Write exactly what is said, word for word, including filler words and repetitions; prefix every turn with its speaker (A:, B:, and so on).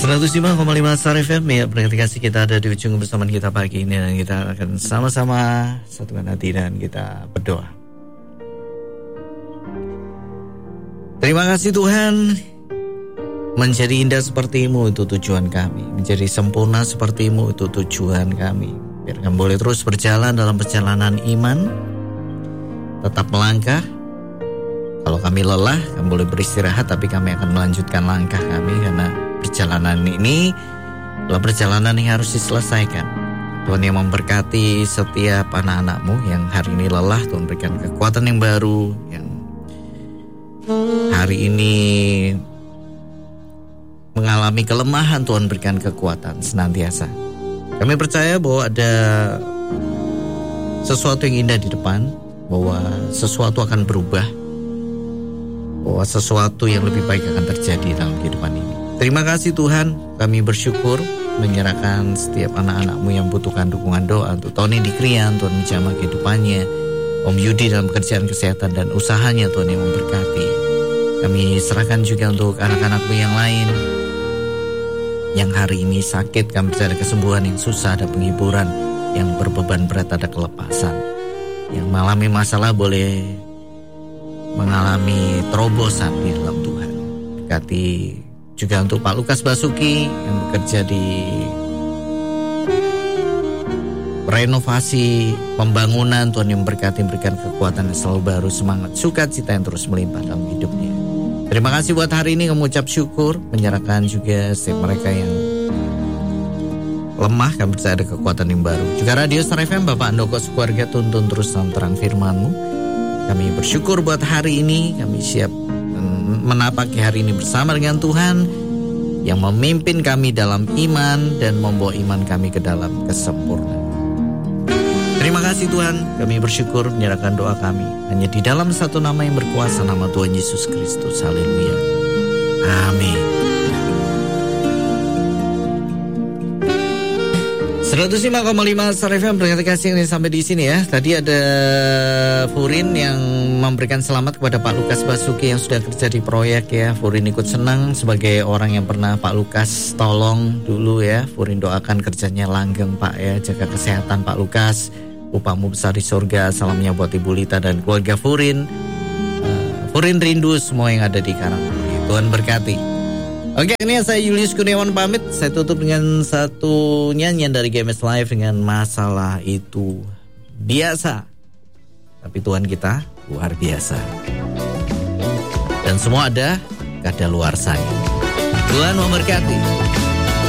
A: seratus lima koma lima Star F M ya, berarti kita ada di ujung kebersamaan kita pagi ini, dan kita akan sama-sama satukan hati dan kita berdoa. Terima kasih Tuhan, menjadi indah seperti-Mu itu tujuan kami, menjadi sempurna seperti-Mu itu tujuan kami. Biar kami boleh terus berjalan dalam perjalanan iman, tetap melangkah. Kalau kami lelah, kami boleh beristirahat, tapi kami akan melanjutkan langkah kami, karena perjalanan ini adalah perjalanan yang harus diselesaikan. Tuhan yang memberkati setiap anak-anak-Mu yang hari ini lelah, Tuhan berikan kekuatan yang baru. Yang hari ini mengalami kelemahan, Tuhan berikan kekuatan senantiasa. Kami percaya bahwa ada sesuatu yang indah di depan, bahwa sesuatu akan berubah, bahwa sesuatu yang lebih baik akan terjadi dalam kehidupan ini. Terima kasih Tuhan, kami bersyukur menyerahkan setiap anak-anak-Mu yang butuhkan dukungan doa. Untuk Tony di Krian, Tuhan menjamah kehidupannya. Om Yudi dalam pekerjaan kesehatan dan usahanya, Tuhan yang memberkati. Kami serahkan juga untuk anak-anak-Mu yang lain yang hari ini sakit. Kami percaya ada kesembuhan, yang susah ada penghiburan, yang berbeban berat ada kelepasan, yang mengalami masalah boleh mengalami terobosan di dalam Tuhan. Berkati juga untuk Pak Lukas Basuki yang bekerja di renovasi pembangunan. Tuhan yang memberkati, memberikan kekuatan yang selalu baru, semangat, sukacita yang terus melimpah dalam hidupnya. Terima kasih buat hari ini, kami ucap syukur, menyerahkan juga setiap mereka yang lemah, kami percaya ada kekuatan yang baru. Juga Radio Star F M, Bapak Andoko Sukeluarga, tuntun terus dalam terang firman-Mu. Kami bersyukur buat hari ini, kami siap menapaki hari ini bersama dengan Tuhan yang memimpin kami dalam iman dan membawa iman kami ke dalam kesempurnaan. Terima kasih Tuhan, kami bersyukur menyerahkan doa kami hanya di dalam satu nama yang berkuasa, nama Tuhan Yesus Kristus. Haleluya. Amin. seratus lima koma lima Star F M, terima kasih yang sampai di sini ya. Tadi ada Furin yang memberikan selamat kepada Pak Lukas Basuki yang sudah kerja di proyek ya. Furin ikut senang sebagai orang yang pernah Pak Lukas tolong dulu ya. Furin doakan kerjanya langgeng Pak ya. Jaga kesehatan Pak Lukas, upah-Mu besar di surga. Salamnya buat Ibu Lita dan keluarga Furin. uh, Furin rindu semua yang ada di Karangturi. Tuhan berkati. Oke, ini saya Julius Kurniawan pamit. Saya tutup dengan satu nyanyian dari G M S Live dengan Masalah Itu Biasa, tapi Tuhan kita luar biasa. Dan semua ada kadaluarsanya. Tuhan memberkati.